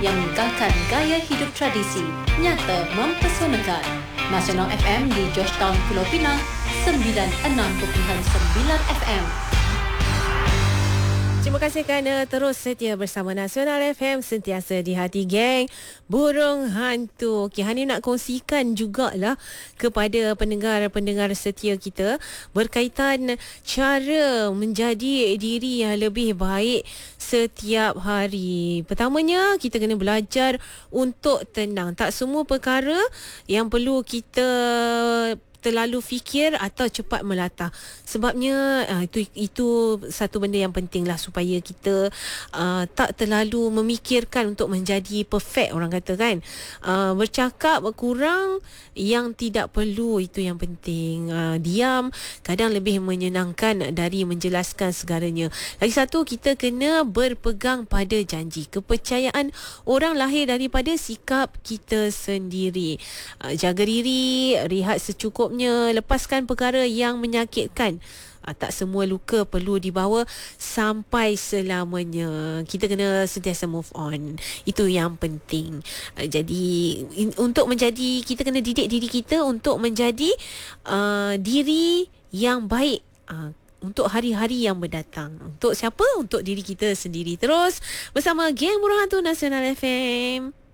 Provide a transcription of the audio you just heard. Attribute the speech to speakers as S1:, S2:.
S1: yang mengekalkan gaya hidup tradisi, nyata mempesonakan. Nasional FM di Georgetown, Pulau Pinang, 96.9 FM.
S2: Terima kasih kerana terus setia bersama Nasional FM, sentiasa di hati geng burung hantu. Okay, Hani nak kongsikan jugalah kepada pendengar-pendengar setia kita berkaitan cara menjadi diri yang lebih baik setiap hari. Pertamanya, kita kena belajar untuk tenang. Tak semua perkara yang perlu kita terlalu fikir atau cepat melata. Sebabnya itu satu benda yang penting lah, supaya kita tak terlalu memikirkan untuk menjadi perfect, orang kata kan. Bercakap kurang yang tidak perlu, itu yang penting. Diam kadang lebih menyenangkan dari menjelaskan segalanya. Lagi satu, kita kena berpegang pada janji. Kepercayaan orang lahir daripada sikap kita sendiri. Jaga diri, rehat secukupnya, lepaskan perkara yang menyakitkan. Tak semua luka perlu dibawa sampai selamanya. Kita kena sentiasa move on. Itu yang penting. Jadi untuk menjadi, kita kena didik diri kita untuk menjadi diri yang baik untuk hari-hari yang mendatang. Untuk siapa? Untuk diri kita sendiri. Terus bersama geng Burung Hantu Nasional FM.